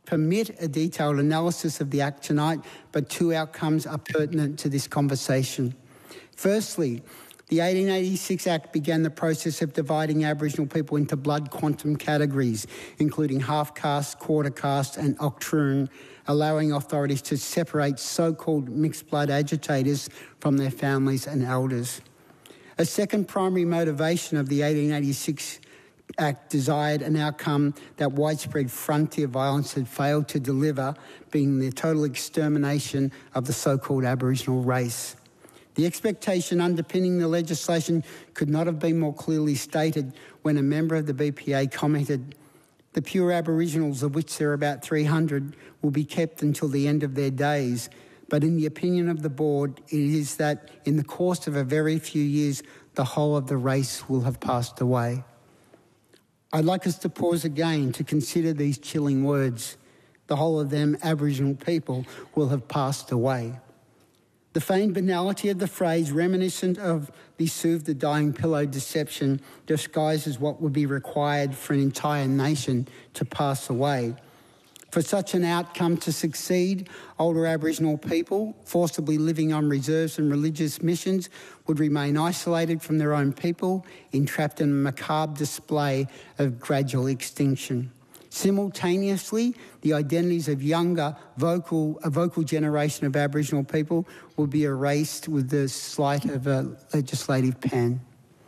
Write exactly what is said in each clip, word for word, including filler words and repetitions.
permit a detailed analysis of the Act tonight, but two outcomes are pertinent to this conversation. Firstly, the eighteen eighty-six Act began the process of dividing Aboriginal people into blood quantum categories, including half-caste, quarter-caste and octoroon, allowing authorities to separate so-called mixed-blood agitators from their families and elders. A second primary motivation of the eighteen eighty-six Act desired an outcome that widespread frontier violence had failed to deliver, being the total extermination of the so-called Aboriginal race. The expectation underpinning the legislation could not have been more clearly stated when a member of the B P A commented, "The pure Aboriginals, of which there are about three hundred, will be kept until the end of their days. But in the opinion of the board, it is that in the course of a very few years, the whole of the race will have passed away." I'd like us to pause again to consider these chilling words. The whole of them, Aboriginal people, will have passed away. The feigned banality of the phrase, reminiscent of the soothe the dying pillow deception, disguises what would be required for an entire nation to pass away. For such an outcome to succeed, older Aboriginal people, forcibly living on reserves and religious missions, would remain isolated from their own people, entrapped in a macabre display of gradual extinction. Simultaneously, the identities of younger, vocal, a vocal generation of Aboriginal people would be erased with the sleight of a legislative pen.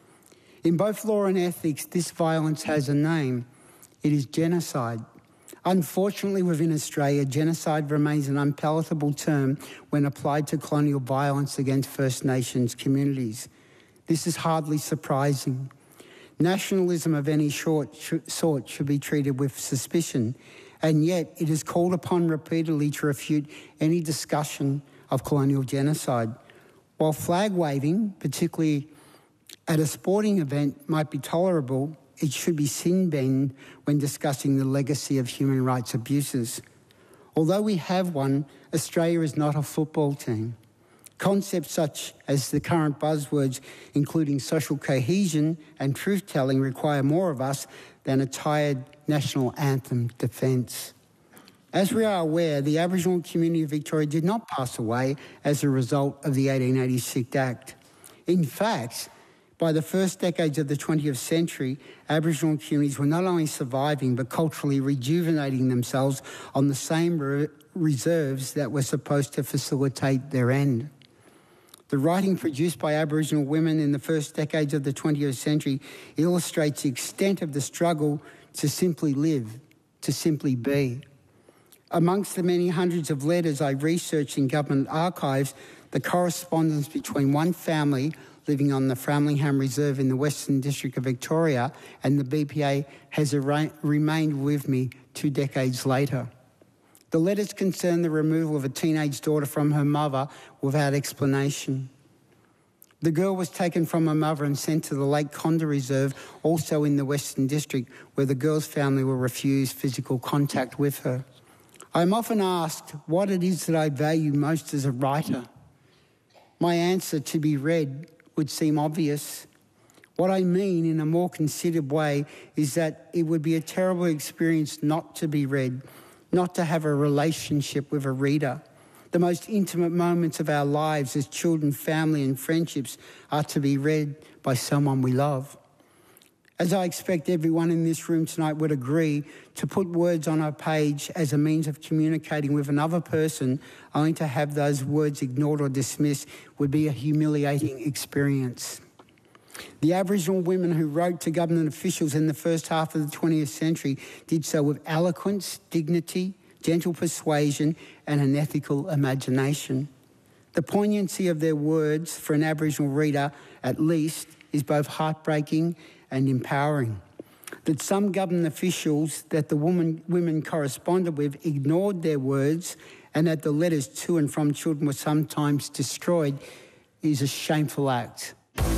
In both law and ethics, this violence has a name. It is genocide. Unfortunately, within Australia, genocide remains an unpalatable term when applied to colonial violence against First Nations communities. This is hardly surprising. Nationalism of any sort should be treated with suspicion, and yet it is called upon repeatedly to refute any discussion of colonial genocide. While flag waving, particularly at a sporting event, might be tolerable, it should be sin-bin when discussing the legacy of human rights abuses. Although we have one, Australia is not a football team. Concepts such as the current buzzwords, including social cohesion and truth-telling, require more of us than a tired national anthem defence. As we are aware, the Aboriginal community of Victoria did not pass away as a result of the eighteen eighty-six Act. In fact, by the first decades of the twentieth century, Aboriginal communities were not only surviving but culturally rejuvenating themselves on the same re- reserves that were supposed to facilitate their end. The writing produced by Aboriginal women in the first decades of the twentieth century illustrates the extent of the struggle to simply live, to simply be. Amongst the many hundreds of letters I researched in government archives, the correspondence between one family living on the Framlingham Reserve in the Western District of Victoria and the B P A has ar- remained with me two decades later. The letters concern the removal of a teenage daughter from her mother without explanation. The girl was taken from her mother and sent to the Lake Condah Reserve, also in the Western District, where the girl's family will refuse physical contact with her. I'm often asked what it is that I value most as a writer. My answer, to be read, would seem obvious. What I mean in a more considered way is that it would be a terrible experience not to be read, not to have a relationship with a reader. The most intimate moments of our lives as children, family and friendships are to be read by someone we love. As I expect everyone in this room tonight would agree, to put words on a page as a means of communicating with another person only to have those words ignored or dismissed would be a humiliating experience. The Aboriginal women who wrote to government officials in the first half of the twentieth century did so with eloquence, dignity, gentle persuasion and an ethical imagination. The poignancy of their words for an Aboriginal reader, at least, is both heartbreaking and empowering. That some government officials that the woman, women corresponded with ignored their words and that the letters to and from children were sometimes destroyed is a shameful act.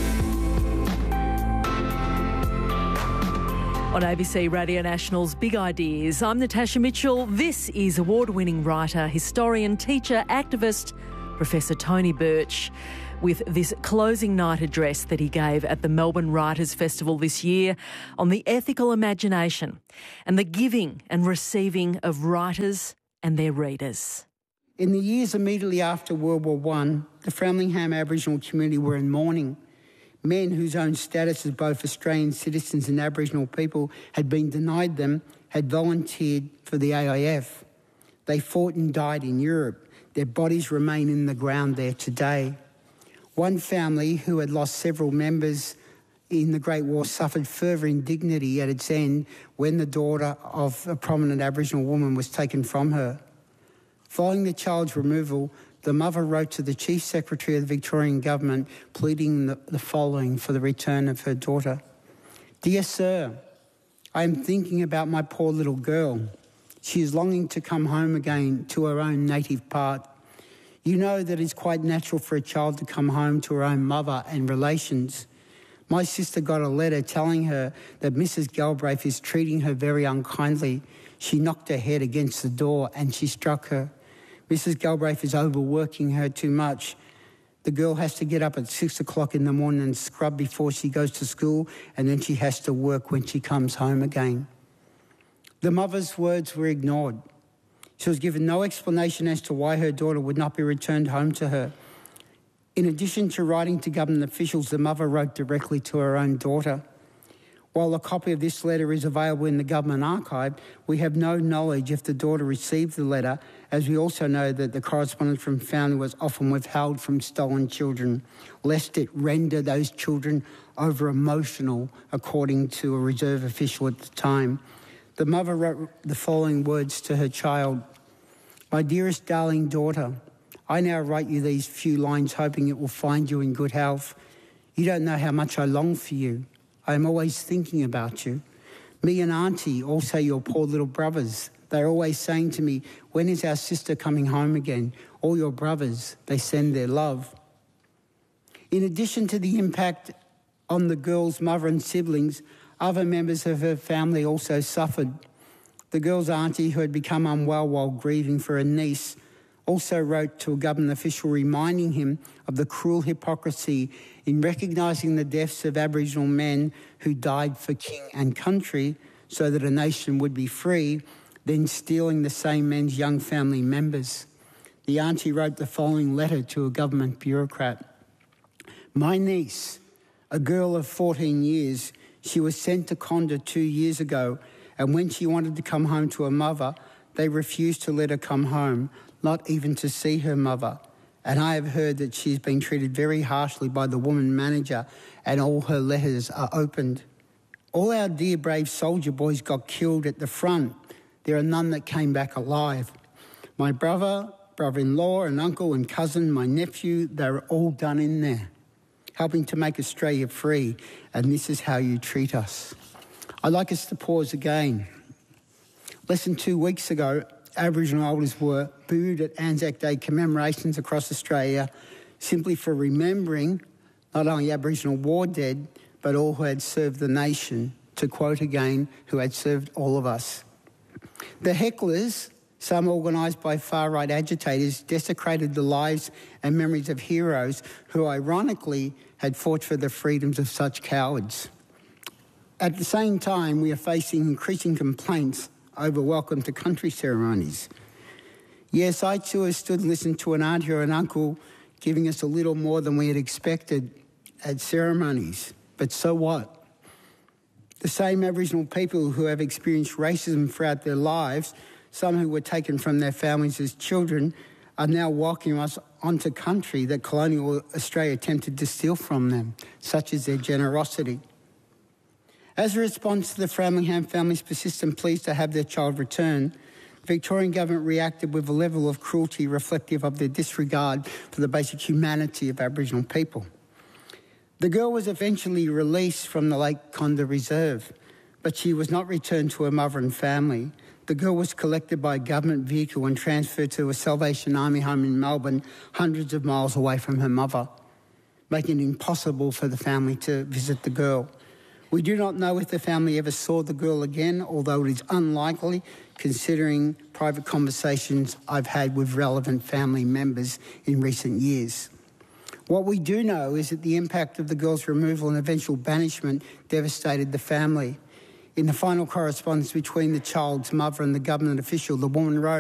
On A B C Radio National's Big Ideas, I'm Natasha Mitchell. This is award-winning writer, historian, teacher, activist Professor Tony Birch, with this closing night address that he gave at the Melbourne Writers' Festival this year on the ethical imagination and the giving and receiving of writers and their readers. In the years immediately after World War One, the Framlingham Aboriginal community were in mourning. Men whose own status as both Australian citizens and Aboriginal people had been denied them had volunteered for the A I F. They fought and died in Europe. Their bodies remain in the ground there today. One family who had lost several members in the Great War suffered further indignity at its end when the daughter of a prominent Aboriginal woman was taken from her. Following the child's removal, the mother wrote to the Chief Secretary of the Victorian Government pleading the, the following for the return of her daughter. Dear Sir, I am thinking about my poor little girl. She is longing to come home again to her own native part. You know that it's quite natural for a child to come home to her own mother and relations. My sister got a letter telling her that Missus Galbraith is treating her very unkindly. She knocked her head against the door and she struck her. Missus Galbraith is overworking her too much. The girl has to get up at six o'clock in the morning and scrub before she goes to school, and then she has to work when she comes home again. The mother's words were ignored. She was given no explanation as to why her daughter would not be returned home to her. In addition to writing to government officials, the mother wrote directly to her own daughter. While a copy of this letter is available in the government archive, we have no knowledge if the daughter received the letter, as we also know that the correspondence from family was often withheld from stolen children, lest it render those children over-emotional, according to a reserve official at the time. The mother wrote the following words to her child. My dearest darling daughter, I now write you these few lines hoping it will find you in good health. You don't know how much I long for you. I am always thinking about you. Me and Auntie, also your poor little brothers, they're always saying to me, when is our sister coming home again? All your brothers, they send their love. In addition to the impact on the girl's mother and siblings, other members of her family also suffered. The girl's auntie, who had become unwell while grieving for her niece, also wrote to a government official reminding him of the cruel hypocrisy in recognising the deaths of Aboriginal men who died for king and country so that a nation would be free, then stealing the same men's young family members. The auntie wrote the following letter to a government bureaucrat. My niece, a girl of fourteen years, she was sent to Conda two years ago, and when she wanted to come home to her mother, they refused to let her come home, not even to see her mother. And I have heard that she's been treated very harshly by the woman manager, and all her letters are opened. All our dear brave soldier boys got killed at the front. There are none that came back alive. My brother, brother-in-law and uncle and cousin, my nephew, they're all done in there, helping to make Australia free, and this is how you treat us. I'd like us to pause again. Less than two weeks ago, Aboriginal elders were booed at Anzac Day commemorations across Australia simply for remembering not only Aboriginal war dead, but all who had served the nation, to quote again, who had served all of us. The hecklers, some organised by far-right agitators, desecrated the lives and memories of heroes who ironically had fought for the freedoms of such cowards. At the same time, we are facing increasing complaints over welcome to country ceremonies. Yes, I too have stood and listened to an auntie or an uncle giving us a little more than we had expected at ceremonies. But so what? The same Aboriginal people who have experienced racism throughout their lives, some who were taken from their families as children, are now welcoming us onto country that colonial Australia attempted to steal from them, such as their generosity. As a response to the Framlingham family's persistent pleas to have their child returned, the Victorian government reacted with a level of cruelty reflective of their disregard for the basic humanity of Aboriginal people. The girl was eventually released from the Lake Conda Reserve, but she was not returned to her mother and family. The girl was collected by a government vehicle and transferred to a Salvation Army home in Melbourne, hundreds of miles away from her mother, making it impossible for the family to visit the girl. We do not know if the family ever saw the girl again, although it is unlikely, considering private conversations I've had with relevant family members in recent years. What we do know is that the impact of the girl's removal and eventual banishment devastated the family. In the final correspondence between the child's mother and the government official, the woman wrote,